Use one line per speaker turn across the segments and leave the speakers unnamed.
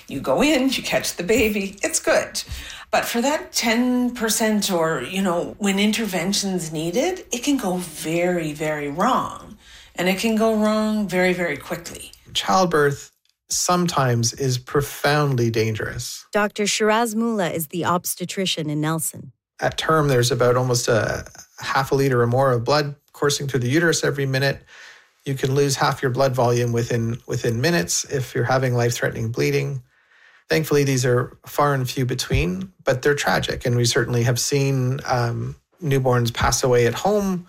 You go in, you catch the baby, it's good. But for that 10% or, when intervention's needed, it can go very, very wrong. And it can go wrong very, very quickly.
Childbirth sometimes is profoundly dangerous.
Dr. Shiraz Mullah is the obstetrician in Nelson.
At term, there's about almost a half a liter or more of blood coursing through the uterus every minute. You can lose half your blood volume within minutes if you're having life-threatening bleeding. Thankfully, these are far and few between, but they're tragic. And we certainly have seen newborns pass away at home,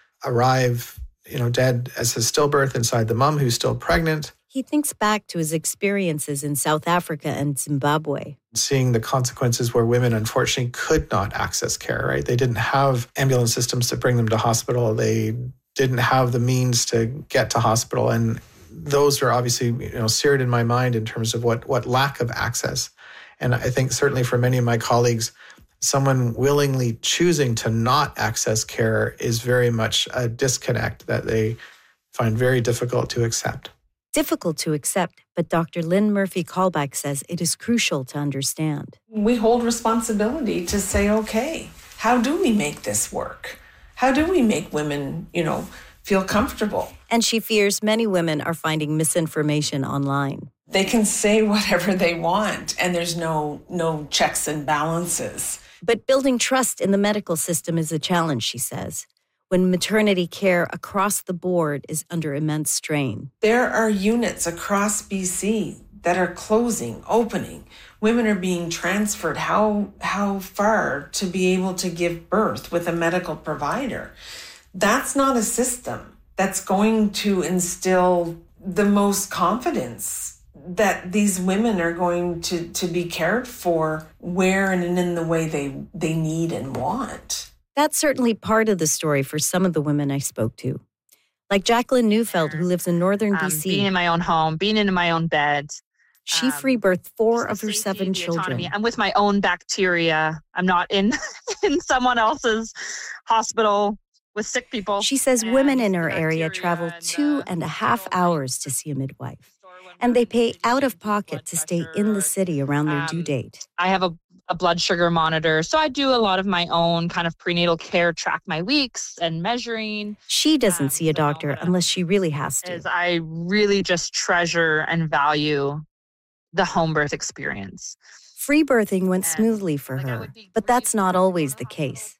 arrive, dead as a stillbirth inside the mom who's still pregnant.
He thinks back to his experiences in South Africa and Zimbabwe.
Seeing the consequences where women, unfortunately, could not access care, right? They didn't have ambulance systems to bring them to hospital. They didn't have the means to get to hospital. And those are obviously, seared in my mind in terms of what lack of access. And I think certainly for many of my colleagues, someone willingly choosing to not access care is very much a disconnect that they find very difficult to accept.
Difficult to accept, but Dr. Lynn Murphy-Callback says it is crucial to understand.
We hold responsibility to say, okay, how do we make this work? How do we make women, feel comfortable?
And she fears many women are finding misinformation online.
They can say whatever they want, and there's no checks and balances.
But building trust in the medical system is a challenge, she says, when maternity care across the board is under immense strain.
There are units across BC that are closing, opening. Women are being transferred how far to be able to give birth with a medical provider. That's not a system that's going to instill the most confidence that these women are going to be cared for where and in the way they need and want.
That's certainly part of the story for some of the women I spoke to. Like Jacqueline Neufeld, who lives in northern BC.
Being in my own home, being in my own bed.
She free birthed 4 of her 7 children.
I'm with my own bacteria. I'm not in someone else's hospital with sick people.
She says women in her area travel 2.5 hours to see a midwife. And they pay out of pocket to stay in the city around their due date.
I have a blood sugar monitor. So I do a lot of my own kind of prenatal care, track my weeks and measuring.
She doesn't see a doctor unless she really has to.
I really just treasure and value the home birth experience.
Free birthing went smoothly for her, but that's not always the case.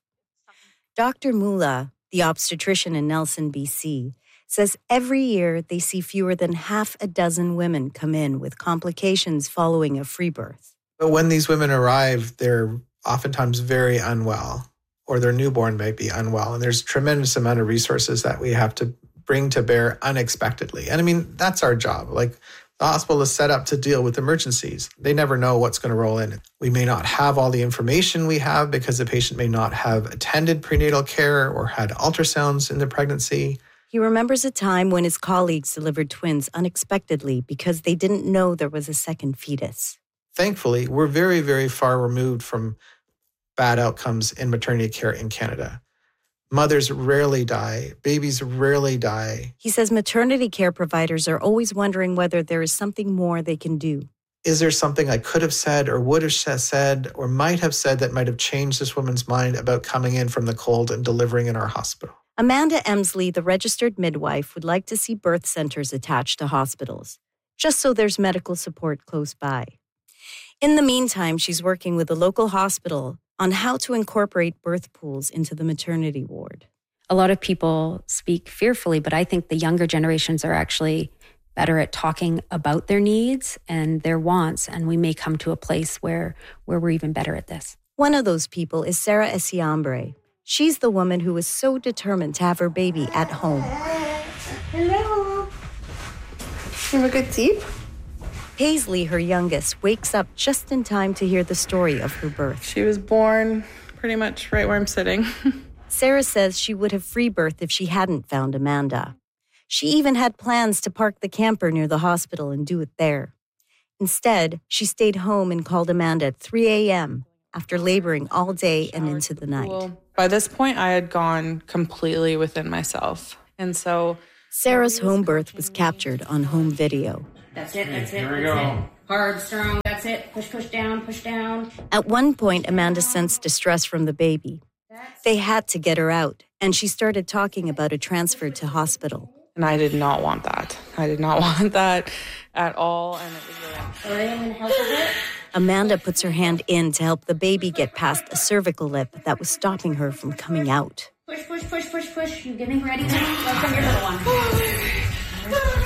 Dr. Mullah, the obstetrician in Nelson, BC, says every year they see fewer than half a dozen women come in with complications following a free birth.
But when these women arrive, they're oftentimes very unwell, or their newborn might be unwell. And there's a tremendous amount of resources that we have to bring to bear unexpectedly. And I mean, that's our job. Like, the hospital is set up to deal with emergencies. They never know what's going to roll in. We may not have all the information we have because the patient may not have attended prenatal care or had ultrasounds in the pregnancy.
He remembers a time when his colleagues delivered twins unexpectedly because they didn't know there was a second fetus.
Thankfully, we're very, very far removed from bad outcomes in maternity care in Canada. Mothers rarely die. Babies rarely die.
He says maternity care providers are always wondering whether there is something more they can do.
Is there something I could have said or would have said or might have said that might have changed this woman's mind about coming in from the cold and delivering in our hospital?
Amanda Emsley, the registered midwife, would like to see birth centers attached to hospitals, just so there's medical support close by. In the meantime, she's working with a local hospital on how to incorporate birth pools into the maternity ward.
A lot of people speak fearfully, but I think the younger generations are actually better at talking about their needs and their wants, and we may come to a place where we're even better at this.
One of those people is Sarah Esiambre. She's the woman who was so determined to have her baby at home.
Hello. You have a good sleep?
Paisley, her youngest, wakes up just in time to hear the story of her birth.
She was born pretty much right where I'm sitting.
Sarah says she would have free birth if she hadn't found Amanda. She even had plans to park the camper near the hospital and do it there. Instead, she stayed home and called Amanda at 3 a.m. after laboring all day and into the night.
By this point, I had gone completely within myself. And so
Sarah's home birth was captured on home video.
That's it. Here we go. Hard, strong, that's it. Push down, push down.
At one point, Amanda sensed distress from the baby. They had to get her out, and she started talking about a transfer to hospital.
And I did not want that. I did not want that at all. And it was really...
All right, I'm going to help a bit.
Amanda puts her hand in to help the baby get past a cervical lip that was stopping her from coming out.
Push, push, push, push, push. You getting ready, honey? Welcome your little one.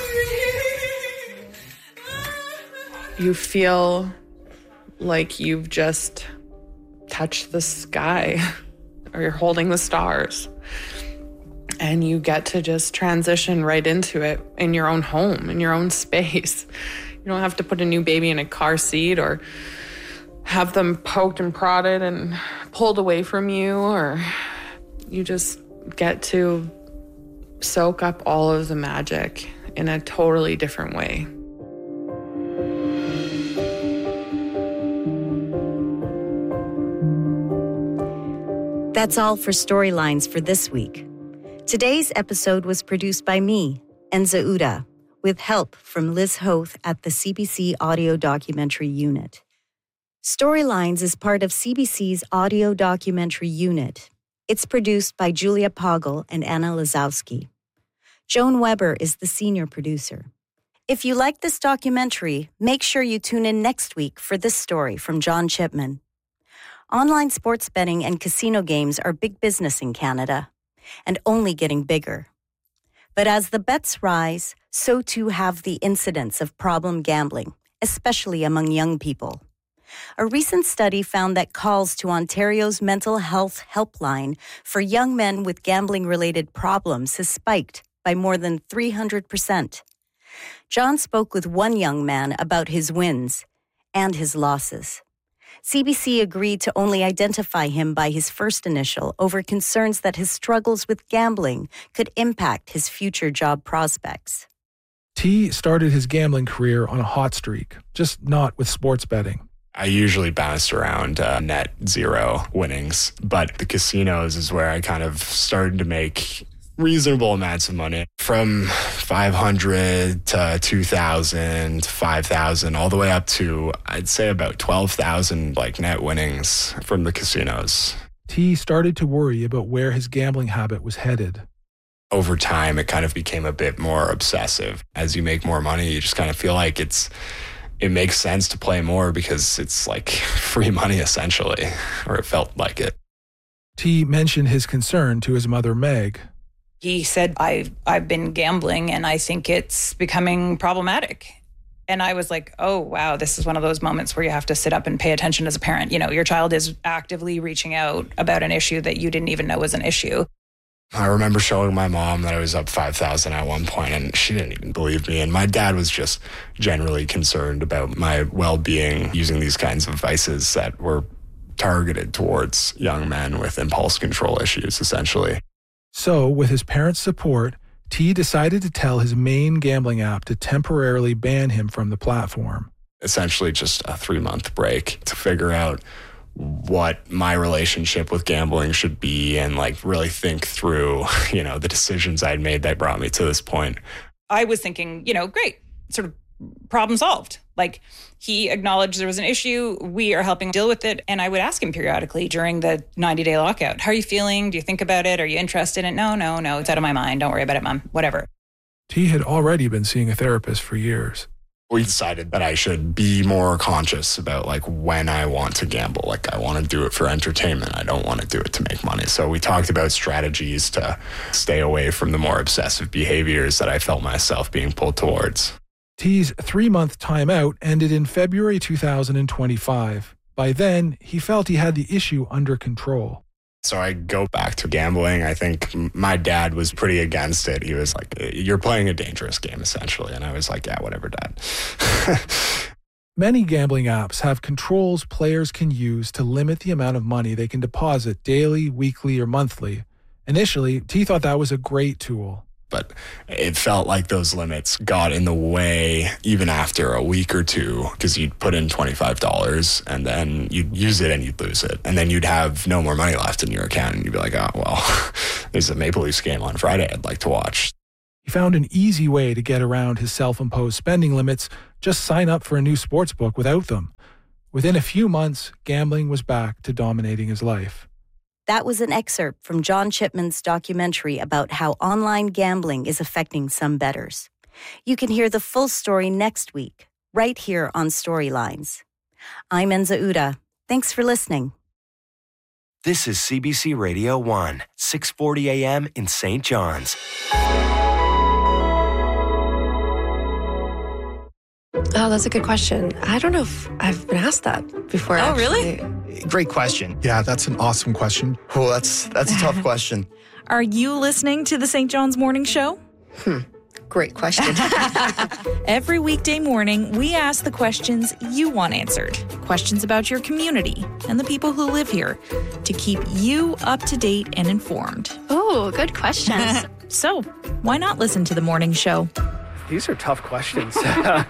You feel like you've just touched the sky, or you're holding the stars. And you get to just transition right into it in your own home, in your own space. You don't have to put a new baby in a car seat or have them poked and prodded and pulled away from you, or you just get to soak up all of the magic in a totally different way.
That's all for Storylines for this week. Today's episode was produced by me, Enza Uda, with help from Liz Hoth at the CBC Audio Documentary Unit. Storylines is part of CBC's Audio Documentary Unit. It's produced by Julia Poggle and Anna Lazowski. Joan Weber is the senior producer. If you like this documentary, make sure you tune in next week for this story from John Chipman. Online sports betting and casino games are big business in Canada, and only getting bigger. But as the bets rise, so too have the incidents of problem gambling, especially among young people. A recent study found that calls to Ontario's mental health helpline for young men with gambling-related problems has spiked by more than 300%. John spoke with one young man about his wins and his losses. CBC agreed to only identify him by his first initial over concerns that his struggles with gambling could impact his future job prospects.
T started his gambling career on a hot streak, just not with sports betting.
I usually bounced around net zero winnings, but the casinos is where I kind of started to make reasonable amounts of money, from 500 to 2,000, 5,000, all the way up to, I'd say, about 12,000 net winnings from the casinos.
T started to worry about where his gambling habit was headed.
Over time, it kind of became a bit more obsessive. As you make more money, you just kind of feel like it makes sense to play more because it's like free money, essentially, or it felt like it.
T mentioned his concern to his mother, Meg.
He said, I've been gambling and I think it's becoming problematic. And I was like, oh, wow, this is one of those moments where you have to sit up and pay attention as a parent. You know, your child is actively reaching out about an issue that you didn't even know was an issue.
I remember showing my mom that I was up 5,000 at one point, and she didn't even believe me. And my dad was just generally concerned about my well-being using these kinds of vices that were targeted towards young men with impulse control issues, essentially.
So, with his parents' support, T decided to tell his main gambling app to temporarily ban him from the platform.
Essentially just a 3-month break to figure out what my relationship with gambling should be and really think through, the decisions I'd made that brought me to this point.
I was thinking, great, sort of problem solved. He acknowledged there was an issue. We are helping deal with it. And I would ask him periodically during the 90-day lockout, how are you feeling? Do you think about it? Are you interested in it? No, it's out of my mind. Don't worry about it, Mom. Whatever.
T had already been seeing a therapist for years.
We decided that I should be more conscious about when I want to gamble. I want to do it for entertainment. I don't want to do it to make money. So we talked about strategies to stay away from the more obsessive behaviors that I felt myself being pulled towards.
T's 3-month timeout ended in February 2025. By then, he felt he had the issue under control.
So I go back to gambling. I think my dad was pretty against it. He was like, you're playing a dangerous game, essentially. And I was like, yeah, whatever, Dad.
Many gambling apps have controls players can use to limit the amount of money they can deposit daily, weekly, or monthly. Initially, T thought that was a great tool.
But it felt like those limits got in the way even after a week or two, because you'd put in $25 and then you'd use it and you'd lose it. And then you'd have no more money left in your account and you'd be like, oh, well, there's a Maple Leafs game on Friday I'd like to watch.
He found an easy way to get around his self-imposed spending limits. Just sign up for a new sportsbook without them. Within a few months, gambling was back to dominating his life.
That was an excerpt from John Chipman's documentary about how online gambling is affecting some bettors. You can hear the full story next week, right here on Storylines. I'm Enza Uda. Thanks for listening.
This is CBC Radio 1, 640 AM in St. John's.
Oh, that's a good question. I don't know if I've been asked that before.
Oh, really?
Great question.
Yeah, that's an awesome question.
Oh, that's a tough question.
Are you listening to the St. John's Morning Show?
Great question.
Every weekday morning, we ask the questions you want answered. Questions about your community and the people who live here to keep you up to date and informed.
Oh, good questions.
So, why not listen to the morning show?
These are tough questions.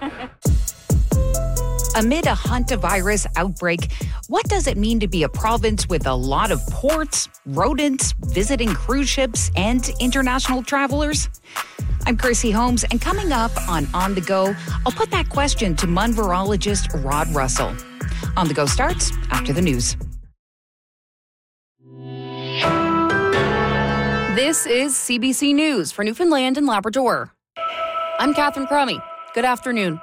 Amid a hantavirus outbreak, what does it mean to be a province with a lot of ports, rodents, visiting cruise ships, and international travelers? I'm Chrissy Holmes, and coming up on The Go, I'll put that question to MUN virologist Rod Russell. On The Go starts after the news.
This is CBC News for Newfoundland and Labrador. I'm Catherine Crummy. Good afternoon.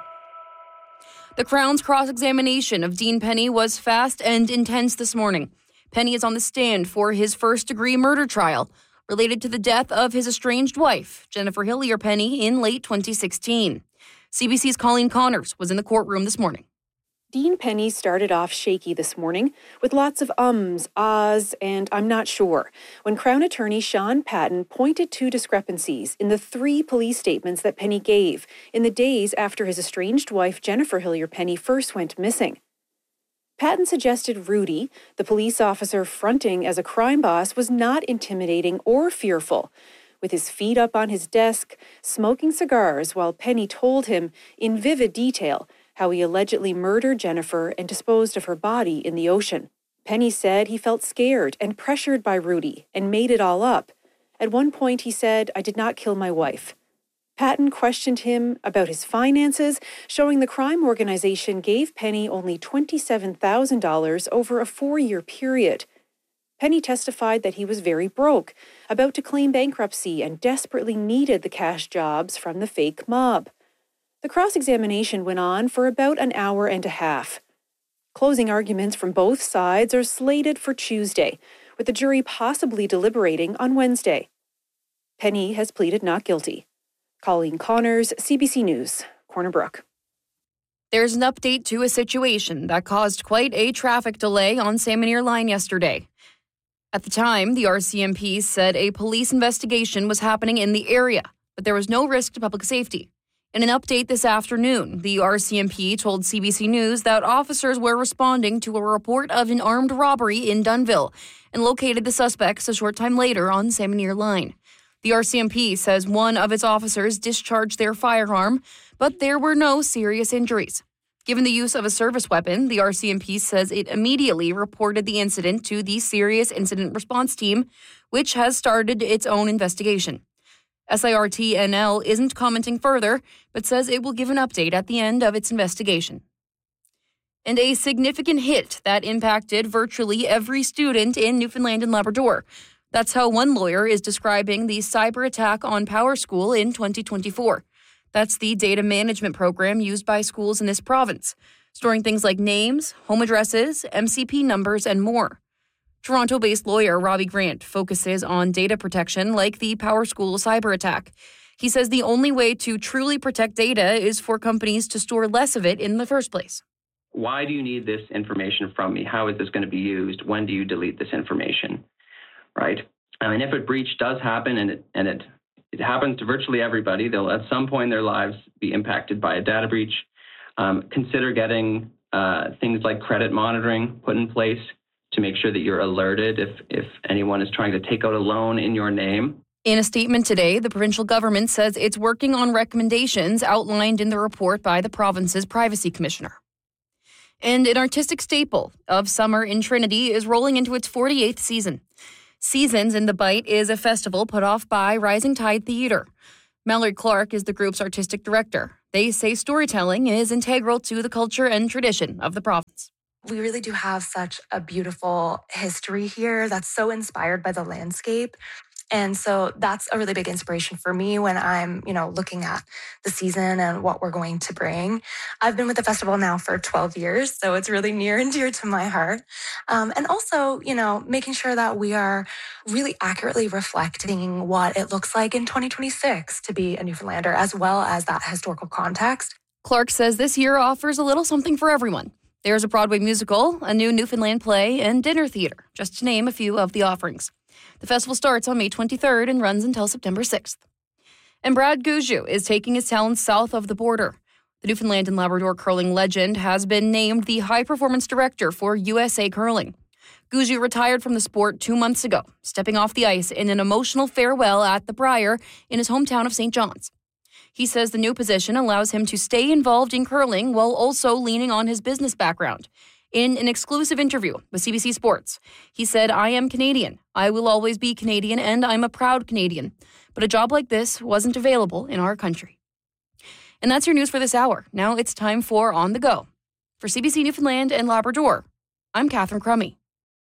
The Crown's cross-examination of Dean Penny was fast and intense this morning. Penny is on the stand for his first-degree murder trial related to the death of his estranged wife, Jennifer Hillier Penny, in late 2016. CBC's Colleen Connors was in the courtroom this morning.
Dean Penny started off shaky this morning with lots of ums, ahs, and I'm not sure when Crown Attorney Sean Patton pointed to discrepancies in the 3 police statements that Penny gave in the days after his estranged wife Jennifer Hillier Penny first went missing. Patton suggested Rudy, the police officer fronting as a crime boss, was not intimidating or fearful, with his feet up on his desk, smoking cigars while Penny told him in vivid detail how he allegedly murdered Jennifer and disposed of her body in the ocean. Penny said he felt scared and pressured by Rudy and made it all up. At one point he said, "I did not kill my wife." Patton questioned him about his finances, showing the crime organization gave Penny only $27,000 over a 4-year period. Penny testified that he was very broke, about to claim bankruptcy, and desperately needed the cash jobs from the fake mob. The cross-examination went on for about an hour and a half. Closing arguments from both sides are slated for Tuesday, with the jury possibly deliberating on Wednesday. Penny has pleaded not guilty. Colleen Connors, CBC News, Corner Brook.
There's an update to a situation that caused quite a traffic delay on Salmon Line yesterday. At the time, the RCMP said a police investigation was happening in the area, but there was no risk to public safety. In an update this afternoon, the RCMP told CBC News that officers were responding to a report of an armed robbery in Dunnville and located the suspects a short time later on Salmon Line. The RCMP says one of its officers discharged their firearm, but there were no serious injuries. Given the use of a service weapon, the RCMP says it immediately reported the incident to the Serious Incident Response Team, which has started its own investigation. SIRT-NL isn't commenting further, but says it will give an update at the end of its investigation. And a significant hit that impacted virtually every student in Newfoundland and Labrador. That's how one lawyer is describing the cyber attack on PowerSchool in 2024. That's the data management program used by schools in this province, storing things like names, home addresses, MCP numbers, and more. Toronto-based lawyer Robbie Grant focuses on data protection like the PowerSchool cyber attack. He says the only way to truly protect data is for companies to store less of it in the first place.
Why do you need this information from me? How is this going to be used? When do you delete this information? Right? And if a breach does happen and it happens to virtually everybody, they'll at some point in their lives be impacted by a data breach. Consider getting things like credit monitoring put in place to make sure that you're alerted if anyone is trying to take out a loan in your name.
In a statement today, the provincial government says it's working on recommendations outlined in the report by the province's privacy commissioner. And an artistic staple of summer in Trinity is rolling into its 48th season. Seasons in the Bite is a festival put off by Rising Tide Theatre. Mallory Clark is the group's artistic director. They say storytelling is integral to the culture and tradition of the province.
We really do have such a beautiful history here that's so inspired by the landscape. And so that's a really big inspiration for me when I'm, looking at the season and what we're going to bring. I've been with the festival now for 12 years, so it's really near and dear to my heart. And also, making sure that we are really accurately reflecting what it looks like in 2026 to be a Newfoundlander, as well as that historical context.
Clark says this year offers a little something for everyone. There's a Broadway musical, a new Newfoundland play, and dinner theater, just to name a few of the offerings. The festival starts on May 23rd and runs until September 6th. And Brad Goujiu is taking his talents south of the border. The Newfoundland and Labrador curling legend has been named the high-performance director for USA Curling. Goujiu retired from the sport 2 months ago, stepping off the ice in an emotional farewell at the Brier in his hometown of St. John's. He says the new position allows him to stay involved in curling while also leaning on his business background. In an exclusive interview with CBC Sports, he said, "I am Canadian. I will always be Canadian, and I'm a proud Canadian. But a job like this wasn't available in our country." And that's your news for this hour. Now it's time for On the Go. For CBC Newfoundland and Labrador, I'm Catherine Crummy.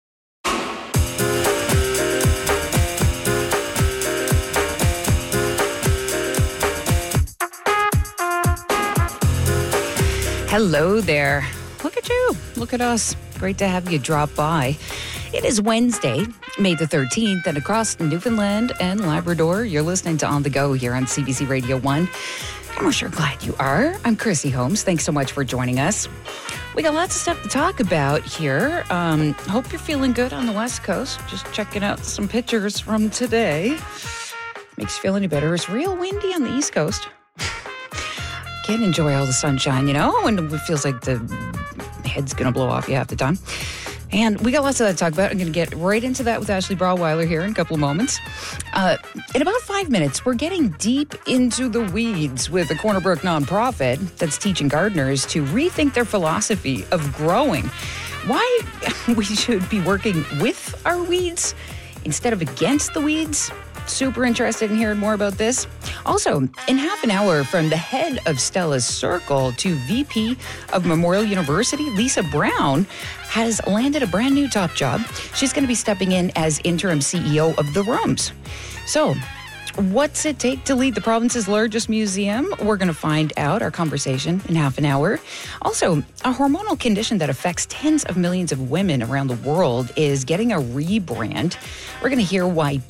Hello there. Look at you. Look at us. Great to have you drop by. It is Wednesday, May the 13th, and across Newfoundland and Labrador, you're listening to On the Go here on CBC Radio 1. And we're sure glad you are. I'm Chrissy Holmes. Thanks so much for joining us. We got lots of stuff to talk about here. Hope you're feeling good on the West Coast. Just checking out some pictures from today. Makes you feel any better. It's real windy on the East Coast. Can't enjoy all the sunshine, when it feels like the head's going to blow off you half the time. And we got lots of that to talk about. I'm going to get right into that with Ashley Brawweiler here in a couple of moments. In about 5 minutes, we're getting deep into the weeds with a Corner Brook nonprofit that's teaching gardeners to rethink their philosophy of growing. Why we should be working with our weeds instead of against the weeds. Super interested in hearing more about this. Also, in half an hour, from the head of Stella's Circle to VP of Memorial University, Lisa Brown has landed a brand new top job. She's going to be stepping in as interim CEO of The Rooms. So, what's it take to lead the province's largest museum? We're going to find out. Our conversation in half an hour. Also, a hormonal condition that affects tens of millions of women around the world is getting a rebrand. We're going to hear why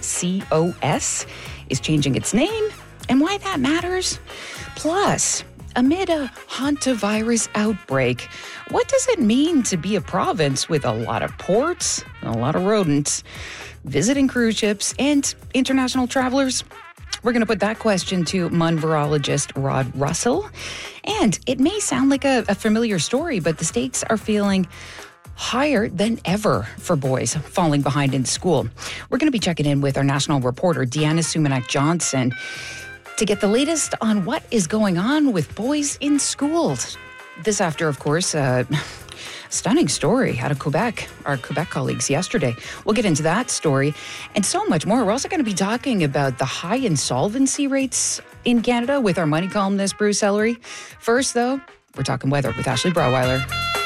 PCOS is changing its name and why that matters. Plus, amid a hantavirus outbreak, what does it mean to be a province with a lot of ports, a lot of rodents, visiting cruise ships, and international travelers? We're going to put that question to MUN virologist Rod Russell. And it may sound like a familiar story, but the stakes are feeling higher than ever for boys falling behind in school. We're going to be checking in with our national reporter, Deanna Sumanak-Johnson, to get the latest on what is going on with boys in schools. This after, of course, stunning story out of Quebec, our Quebec colleagues yesterday. We'll get into that story and so much more. We're also going to be talking about the high insolvency rates in Canada with our money columnist, Bruce Ellery. First, though, we're talking weather with Ashley Brawweiler.